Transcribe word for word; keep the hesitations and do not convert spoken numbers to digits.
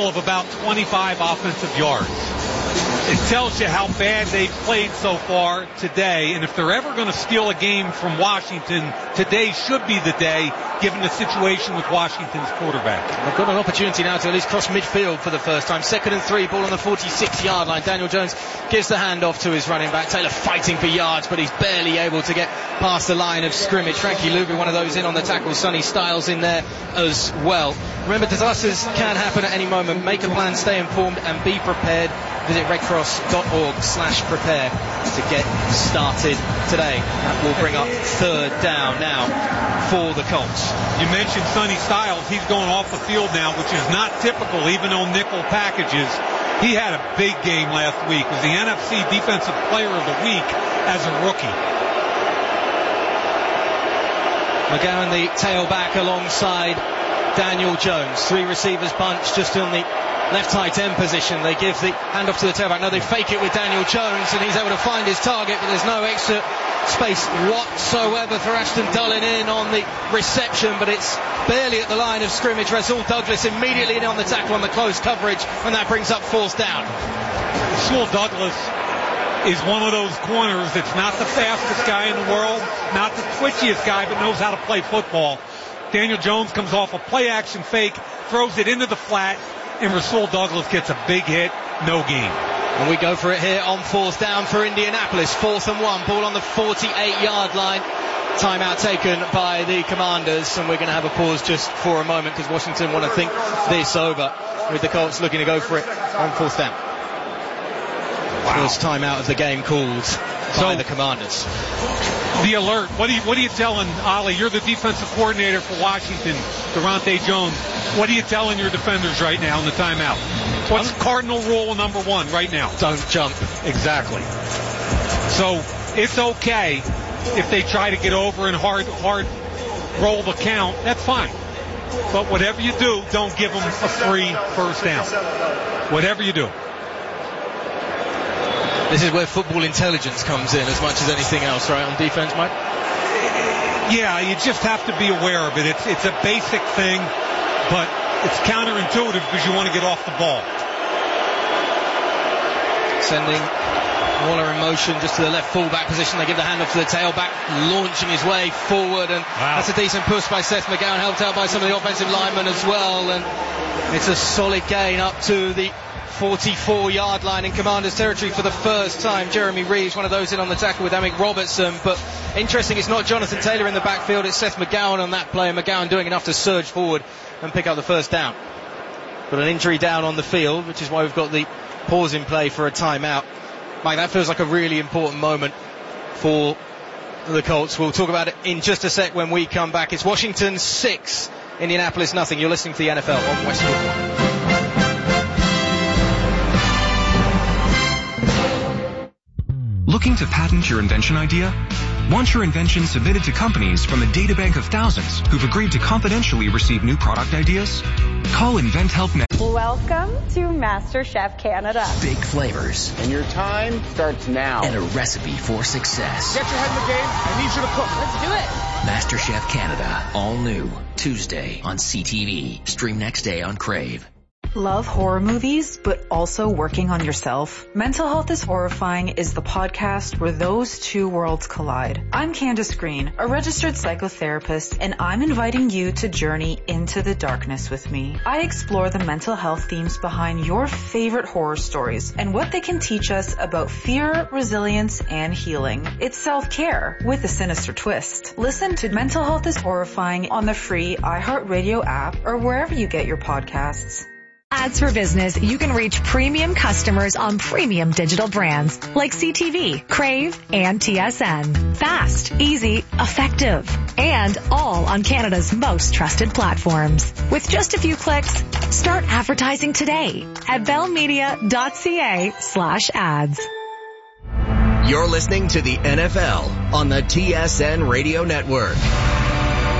total of about twenty-five offensive yards. It tells you how bad they've played so far today, and if they're ever going to steal a game from Washington, today should be the day, given the situation with Washington's quarterback. They've got an opportunity now to at least cross midfield for the first time. Second and three, ball on the forty-six yard line. Daniel Jones gives the handoff to his running back. Taylor fighting for yards, but he's barely able to get past the line of scrimmage. Frankie Luvu, one of those in on the tackle. Sonny Styles in there as well. Remember, disasters can happen at any moment. Make a plan, stay informed, and be prepared. Visit redcross.org slash prepare to get started today. That will bring up third down now for the Colts. You mentioned Sonny Styles. He's going off the field now, which is not typical, even on nickel packages. He had a big game last week. Was the N F C Defensive Player of the Week as a rookie. McGowan, the tailback, alongside Daniel Jones. Three receivers bunch just on the left tight end position. They give the handoff to the tailback. Now they fake it with Daniel Jones, and he's able to find his target, but there's no extra space whatsoever for Ashton Dulin in on the reception, but it's barely at the line of scrimmage. Rasul Douglas immediately in on the tackle on the close coverage, and that brings up fourth down. Rasul Douglas is one of those corners that's not the fastest guy in the world, not the twitchiest guy, but knows how to play football. Daniel Jones comes off a play-action fake, throws it into the flat, and Rasul Douglas gets a big hit, no gain. And we go for it here on fourth down for Indianapolis. Fourth and one, ball on the forty-eight yard line. Timeout taken by the Commanders, and we're going to have a pause just for a moment because Washington want to think this over, with the Colts looking to go for it on fourth down. Wow. First timeout of the game called so, by the Commanders. The alert. What are you, what are you telling Ollie? You're the defensive coordinator for Washington, Durante Jones. What are you telling your defenders right now in the timeout? What's cardinal rule number one right now? Don't jump. Exactly. So it's okay if they try to get over and hard, hard roll the count. That's fine. But whatever you do, don't give them a free first down. Whatever you do. This is where football intelligence comes in as much as anything else, right, on defense, Mike? Yeah, you just have to be aware of it. It's it's a basic thing, but it's counterintuitive because you want to get off the ball. Sending Waller in motion just to the left fullback position. They give the handoff to the tailback, launching his way forward, and wow. That's a decent push by Seth McGowan, helped out by some of the offensive linemen as well, and it's a solid gain up to the forty-four yard line in Commanders territory for the first time. Jeremy Reeves, one of those in on the tackle with Amick Robertson, but interesting, it's not Jonathan Taylor in the backfield, it's Seth McGowan on that play, and McGowan doing enough to surge forward and pick up the first down. But an injury down on the field, which is why we've got the pause in play for a timeout. Mike, that feels like a really important moment for the Colts. We'll talk about it in just a sec when we come back. It's Washington six, Indianapolis nothing. You're listening to the N F L on Westwood One. Looking to patent your invention idea? Want your invention submitted to companies from a databank of thousands who've agreed to confidentially receive new product ideas? Call Invent Health Net. Welcome to MasterChef Canada. Big flavors. And your time starts now. And a recipe for success. Get your head in the game. I need you to cook. Let's do it. MasterChef Canada. All new. Tuesday on C T V. Stream next day on Crave. Love horror movies, but also working on yourself? Mental Health is Horrifying is the podcast where those two worlds collide. I'm Candace Green, a registered psychotherapist, and I'm inviting you to journey into the darkness with me. I explore the mental health themes behind your favorite horror stories and what they can teach us about fear, resilience, and healing. It's self-care with a sinister twist. Listen to Mental Health is Horrifying on the free iHeartRadio app or wherever you get your podcasts. Ads for Business, you can reach premium customers on premium digital brands like C T V, Crave, and T S N. Fast, easy, effective, and all on Canada's most trusted platforms. With just a few clicks, start advertising today at bellmedia.ca slash ads. You're listening to the N F L on the T S N Radio Network.